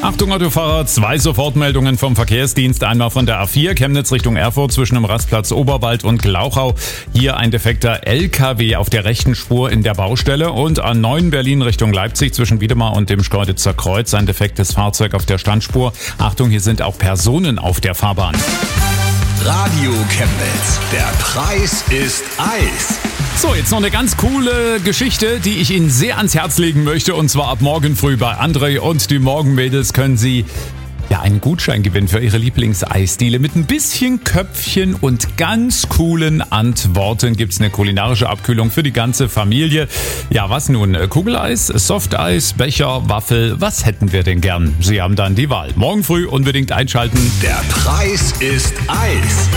Achtung Autofahrer, 2 Sofortmeldungen vom Verkehrsdienst. Einmal von der A4 Chemnitz Richtung Erfurt zwischen dem Rastplatz Oberwald und Glauchau. Hier ein defekter LKW auf der rechten Spur in der Baustelle. Und A9 Berlin Richtung Leipzig zwischen Wiedemar und dem Schkeuditzer Kreuz. Ein defektes Fahrzeug auf der Standspur. Achtung, hier sind auch Personen auf der Fahrbahn. Radio Chemnitz. Der Preis ist Eis. So, jetzt noch eine ganz coole Geschichte, die ich Ihnen sehr ans Herz legen möchte. Und zwar ab morgen früh bei André und die Morgenmädels können Sie einen Gutschein gewinnen für Ihre Lieblingseisdiele. Mit ein bisschen Köpfchen und ganz coolen Antworten gibt's eine kulinarische Abkühlung für die ganze Familie. Ja, was nun? Kugeleis, Softeis, Becher, Waffel, was hätten wir denn gern? Sie haben dann die Wahl. Morgen früh unbedingt einschalten. Der Preis ist Eis.